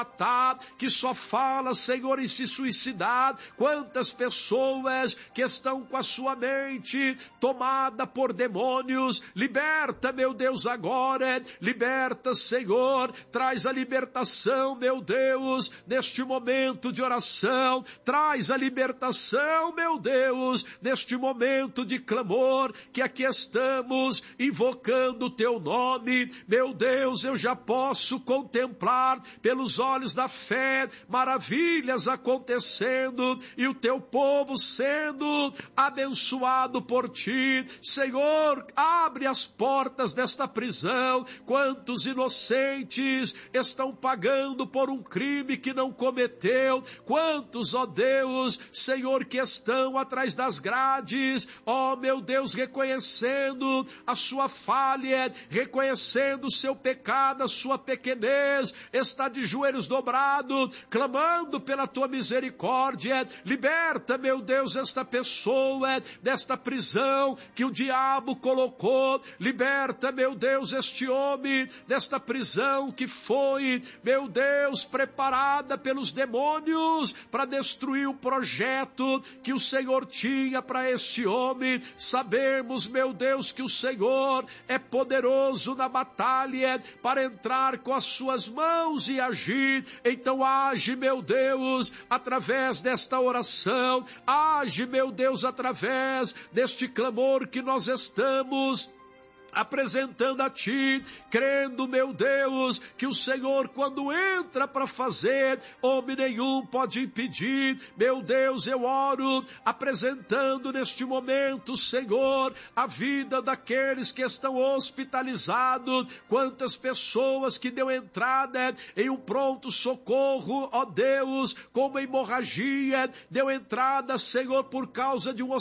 que só fala, Senhor, em se suicidar. Quantas pessoas que estão com a sua mente tomada por demônios. Liberta, meu Deus, agora. Liberta, Senhor. Traz a libertação, meu Deus, neste momento de oração. Traz a libertação, meu Deus, neste momento de clamor, que aqui estamos invocando o teu nome. Meu Deus, eu já posso contemplar pelos olhos da fé, maravilhas acontecendo e o teu povo sendo abençoado por ti. Senhor, abre as portas desta prisão. Quantos inocentes estão pagando por um crime que não cometeu? Quantos, ó Deus, Senhor, que estão atrás das grades, ó meu Deus, reconhecendo a sua falha, reconhecendo o seu pecado, a sua pequenez, está de joelhos dobrado, clamando pela tua misericórdia. Liberta, meu Deus, esta pessoa desta prisão que o diabo colocou. Liberta, meu Deus, este homem desta prisão que foi, meu Deus, preparada pelos demônios para destruir o projeto que o Senhor tinha para este homem. Sabemos, meu Deus, que o Senhor é poderoso na batalha para entrar com as suas mãos e agir. Então age, meu Deus, através desta oração. Age, meu Deus, através deste clamor que nós estamos apresentando a ti, crendo, meu Deus, que o Senhor, quando entra para fazer, homem nenhum pode impedir. Meu Deus, eu oro, apresentando neste momento, Senhor, a vida daqueles que estão hospitalizados. Quantas pessoas que deu entrada em um pronto socorro, ó Deus, com uma hemorragia, deu entrada, Senhor, por causa de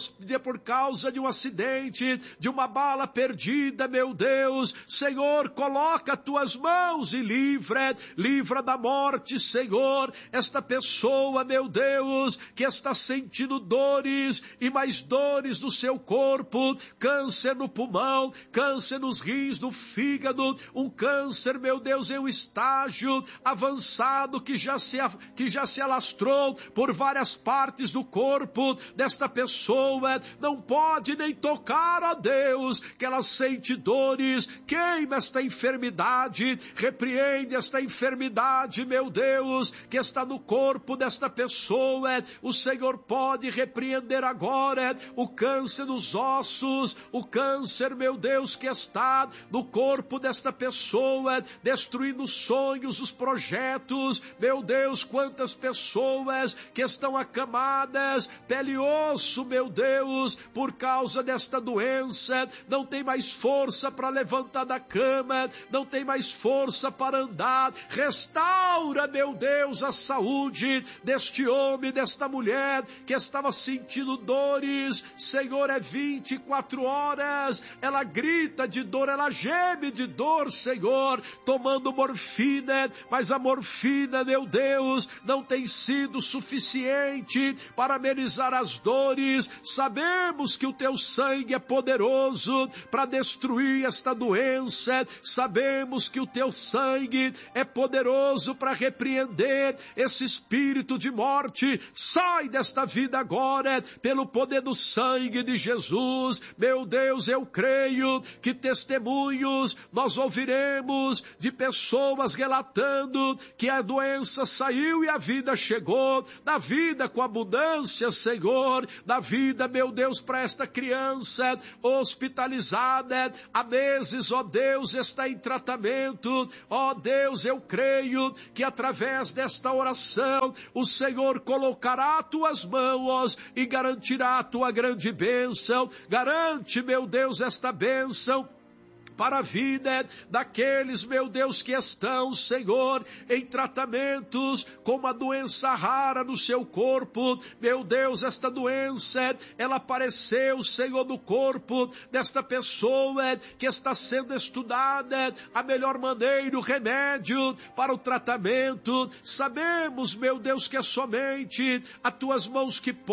um acidente, de uma bala perdida. Meu Deus, Senhor, coloca tuas mãos e livra da morte, Senhor, esta pessoa, meu Deus, que está sentindo dores e mais dores no seu corpo, câncer no pulmão, câncer nos rins, no fígado, um câncer, meu Deus, em um estágio avançado que já se alastrou por várias partes do corpo desta pessoa, não pode nem tocar, ó Deus, que ela sente dores. Queima esta enfermidade, repreende esta enfermidade, meu Deus, que está no corpo desta pessoa. O Senhor pode repreender agora o câncer nos ossos, o câncer, meu Deus, que está no corpo desta pessoa, destruindo os sonhos, os projetos. Meu Deus, quantas pessoas que estão acamadas, pele e osso, meu Deus, por causa desta doença, não tem mais força para levantar da cama, não tem mais força para andar. Restaura, meu Deus, a saúde deste homem, desta mulher que estava sentindo dores. Senhor, é 24 horas, ela grita de dor, ela geme de dor, Senhor, tomando morfina, mas a morfina, meu Deus, não tem sido suficiente para amenizar as dores. Sabemos que o teu sangue é poderoso para destruir esta doença. Sabemos que o teu sangue é poderoso para repreender esse espírito de morte. Sai desta vida agora, pelo poder do sangue de Jesus. Meu Deus, eu creio que testemunhos nós ouviremos de pessoas relatando que a doença saiu e a vida chegou. Da vida com abundância, Senhor, da vida, meu Deus, para esta criança hospitalizada há meses, ó Deus, está em tratamento. Ó Deus, eu creio que através desta oração o Senhor colocará as tuas mãos e garantirá a tua grande bênção. Garante, meu Deus, esta bênção para a vida daqueles, meu Deus, que estão, Senhor, em tratamentos com uma doença rara no seu corpo. Meu Deus, esta doença, ela apareceu, Senhor, no corpo desta pessoa que está sendo estudada a melhor maneira, o remédio para o tratamento. Sabemos, meu Deus, que é somente as tuas mãos que